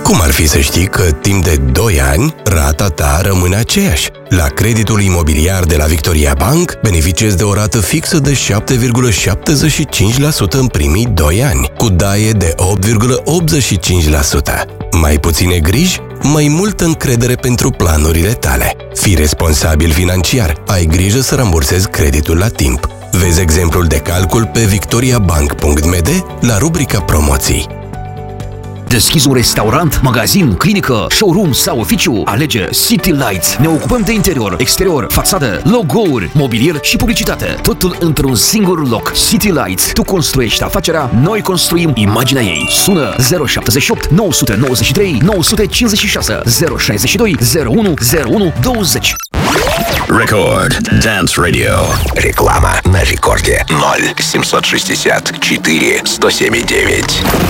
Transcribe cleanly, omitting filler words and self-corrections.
Cum ar fi să știi că timp de 2 ani rata ta rămâne aceeași? La creditul imobiliar de la Victoria Bank beneficiezi de o rată fixă de 7,75% în primii 2 ani, cu daie de 8,85%. Mai puține griji, mai multă încredere pentru planurile tale. Fii responsabil financiar, ai grijă să rambursezi creditul la timp. Vezi exemplul de calcul pe victoriabank.md la rubrica promoții. Deschizi un restaurant, magazin, clinică, showroom sau oficiu? Alege City Lights. Ne ocupăm de interior, exterior, fațadă, logo-uri, mobilier și publicitate. Totul într-un singur loc. City Lights. Tu construiești afacerea, noi construim imaginea ei. Sună 078 993 956 062 01 01 20. Record Dance Radio. Реклама на рекорде 0 764 107,9.